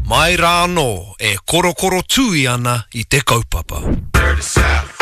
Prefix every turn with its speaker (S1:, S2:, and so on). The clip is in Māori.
S1: mai rā no e korokoro tūi ana I te kaupapa. Dirty South.